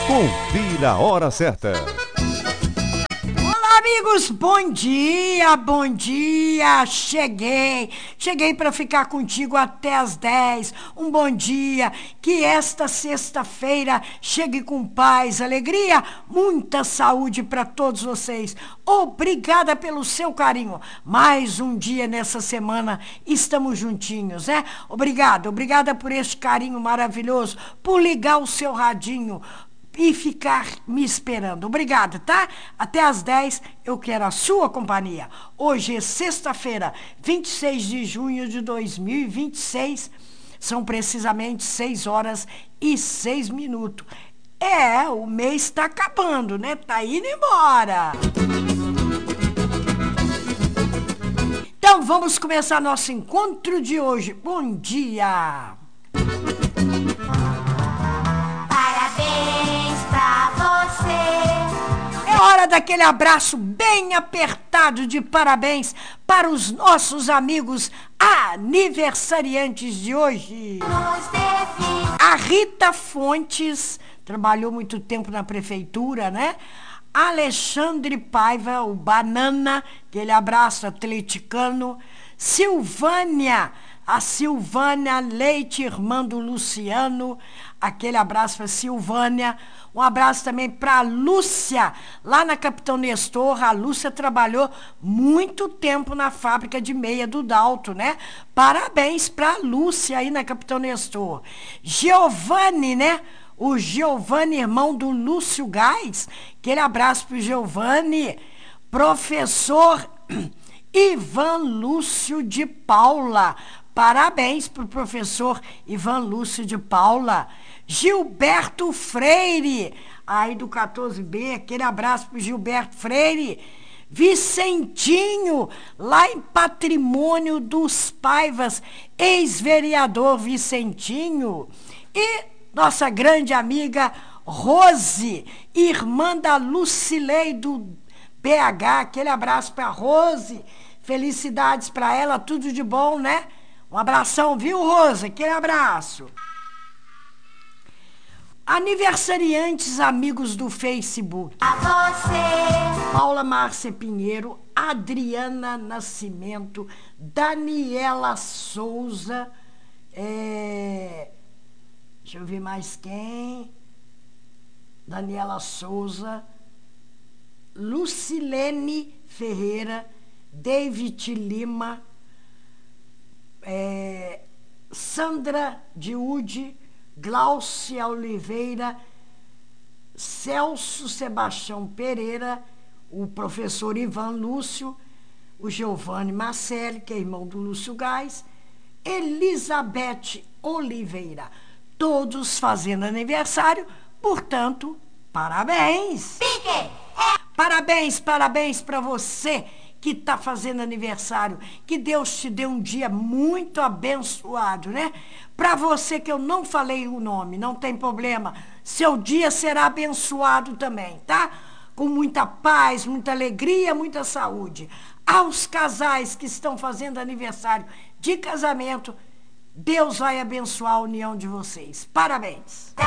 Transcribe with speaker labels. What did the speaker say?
Speaker 1: Confira a hora certa.
Speaker 2: Olá, amigos, bom dia, bom dia. Cheguei para ficar contigo até as 10. Um bom dia, que esta sexta-feira chegue com paz, alegria, muita saúde para todos vocês. Obrigada pelo seu carinho. Mais um dia nessa semana, estamos juntinhos, né? Obrigada por este carinho maravilhoso, por ligar o seu radinho e ficar me esperando. Obrigada, tá? Até às 10 eu quero a sua companhia. Hoje é sexta-feira, 26 de junho de 2026. São precisamente 6 horas e 6 minutos. O mês está acabando, né? Tá indo embora. Então vamos começar nosso encontro de hoje. Bom dia! É hora daquele abraço bem apertado de parabéns para os nossos amigos aniversariantes de hoje. A Rita Fontes, trabalhou muito tempo na prefeitura, né? Alexandre Paiva, o Banana, aquele abraço atleticano. A Silvânia Leite, irmã do Luciano, aquele abraço para Silvânia. Um abraço também para a Lúcia, lá na Capitão Nestor. A Lúcia trabalhou muito tempo na fábrica de meia do Dalto, né? Parabéns para a Lúcia aí na Capitão Nestor. Giovanni, né? O Giovanni, irmão do Lúcio Gás. Aquele abraço para o Giovanni. Professor Ivan Lúcio de Paula. Parabéns para o professor Ivan Lúcio de Paula. Gilberto Freire, aí do 14B, aquele abraço para o Gilberto Freire. Vicentinho, lá em Patrimônio dos Paivas, ex-vereador Vicentinho. E nossa grande amiga Rose, irmã da Lucilei do BH, aquele abraço para Rose. Felicidades para ela, tudo de bom, né? Um abração, viu, Rose? Aquele abraço. Aniversariantes, amigos do Facebook. A você. Paula Márcia Pinheiro, Adriana Nascimento, Daniela Souza, deixa eu ver mais quem. Daniela Souza, Lucilene Ferreira, David Lima, Sandra Diude, Glaucia Oliveira, Celso Sebastião Pereira, o professor Ivan Lúcio, o Giovanni Marcelli, que é irmão do Lúcio Gás, Elizabeth Oliveira, todos fazendo aniversário, portanto, parabéns! Parabéns para você que está fazendo aniversário. Que Deus te dê um dia muito abençoado, né? Para você que eu não falei o nome, não tem problema. Seu dia será abençoado também, tá? Com muita paz, muita alegria, muita saúde. Aos casais que estão fazendo aniversário de casamento, Deus vai abençoar a união de vocês. Parabéns!